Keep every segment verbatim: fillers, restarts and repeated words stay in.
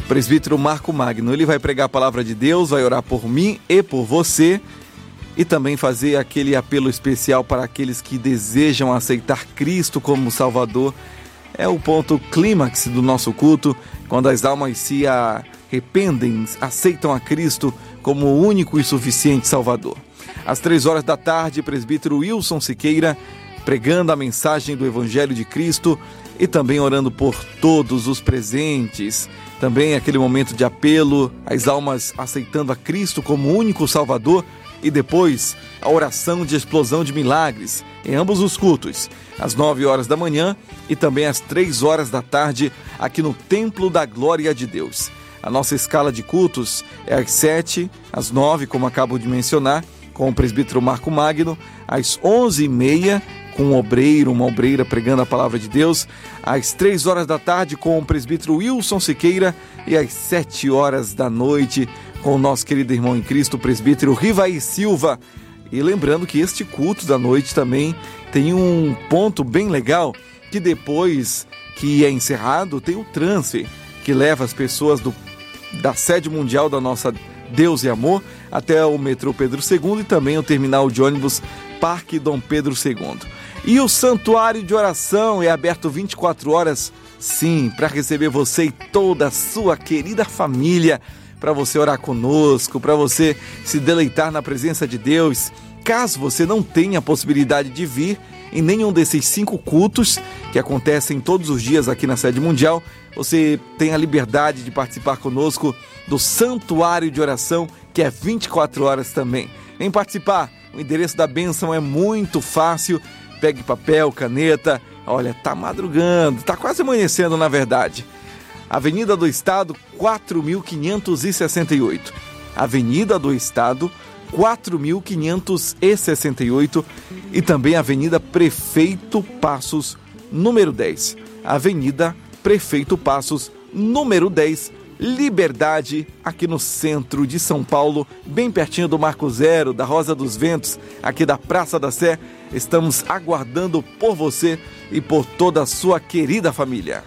presbítero Marco Magno. Ele vai pregar a palavra de Deus, vai orar por mim e por você e também fazer aquele apelo especial para aqueles que desejam aceitar Cristo como Salvador. É o ponto clímax do nosso culto, quando as almas se arrependem, aceitam a Cristo como o único e suficiente Salvador. Às três horas da tarde, presbítero Wilson Siqueira pregando a mensagem do Evangelho de Cristo e também orando por todos os presentes. Também aquele momento de apelo, as almas aceitando a Cristo como único Salvador e depois a oração de explosão de milagres em ambos os cultos, às nove horas da manhã e também às três horas da tarde aqui no Templo da Glória de Deus. A nossa escala de cultos é às sete, às nove, como acabo de mencionar, com o presbítero Marco Magno, às onze e meia, com um obreiro, uma obreira pregando a palavra de Deus, às três horas da tarde com o presbítero Wilson Siqueira e às sete horas da noite com o nosso querido irmão em Cristo, o presbítero Rivaí Silva. E lembrando que este culto da noite também tem um ponto bem legal, que depois que é encerrado tem o transfer, que leva as pessoas do, da sede mundial da nossa Deus e Amor até o metrô Pedro segundo e também o terminal de ônibus Parque Dom Pedro segundo. E o Santuário de Oração é aberto vinte e quatro horas, sim, para receber você e toda a sua querida família, para você orar conosco, para você se deleitar na presença de Deus. Caso você não tenha a possibilidade de vir em nenhum desses cinco cultos que acontecem todos os dias aqui na sede mundial, você tem a liberdade de participar conosco do Santuário de Oração, que é vinte e quatro horas também. Vem participar, o endereço da bênção é muito fácil. Pegue papel, caneta, olha, tá madrugando, tá quase amanhecendo na verdade. Avenida do Estado, quatro mil quinhentos e sessenta e oito. Avenida do Estado, quatro mil quinhentos e sessenta e oito e também Avenida Prefeito Passos, número dez. Avenida Prefeito Passos, número dez, Liberdade, aqui no centro de São Paulo, bem pertinho do Marco Zero, da Rosa dos Ventos, aqui da Praça da Sé. Estamos aguardando por você e por toda a sua querida família.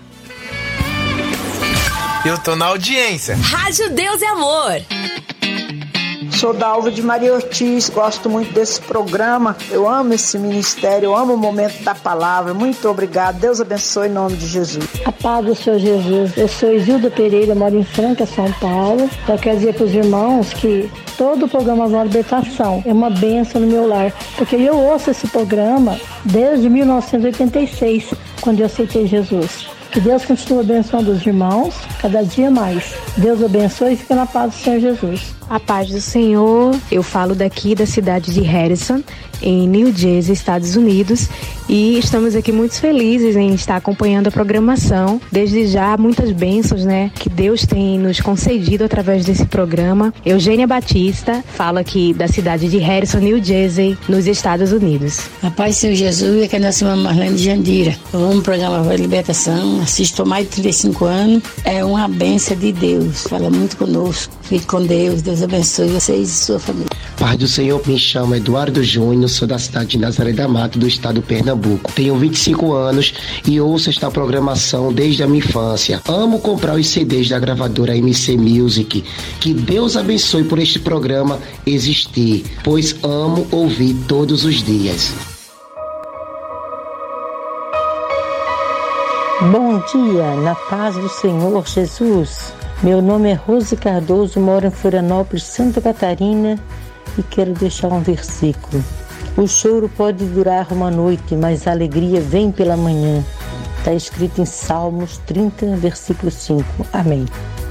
Eu tô na audiência. Rádio Deus e Amor. Sou Dalva de Maria Ortiz, gosto muito desse programa, eu amo esse ministério, eu amo o momento da palavra. Muito obrigado, Deus abençoe em nome de Jesus. A paz do Senhor Jesus. Eu sou Isilda Pereira, moro em Franca, São Paulo. Eu quero dizer para os irmãos que todo o programa da libertação é uma bênção no meu lar, porque eu ouço esse programa desde mil novecentos e oitenta e seis, quando eu aceitei Jesus. Que Deus continue abençoando os irmãos, cada dia mais. Deus abençoe e fica na paz do Senhor Jesus. A paz do Senhor, eu falo daqui da cidade de Harrison, em New Jersey, Estados Unidos, e estamos aqui muito felizes em estar acompanhando a programação. Desde já, muitas bênçãos, né, que Deus tem nos concedido através desse programa. Eugênia Batista, falo aqui da cidade de Harrison, New Jersey, nos Estados Unidos. A paz do Senhor Jesus, aqui é a nossa irmã Marlene de Jandira. Eu amo o programa da Libertação, assisto há mais de trinta e cinco anos. É uma bênção de Deus, fala muito conosco. Fique com Deus, Deus abençoe vocês e sua família. Paz do Senhor, me chamo Eduardo Júnior, sou da cidade de Nazaré da Mata, do estado do Pernambuco. Tenho vinte e cinco anos e ouço esta programação desde a minha infância. Amo comprar os C Ds da gravadora M C Music. Que Deus abençoe por este programa existir, pois amo ouvir todos os dias. Bom dia, na paz do Senhor Jesus. Meu nome é Rose Cardoso, moro em Florianópolis, Santa Catarina, e quero deixar um versículo. O choro pode durar uma noite, mas a alegria vem pela manhã. Está escrito em Salmos trinta, versículo cinco. Amém.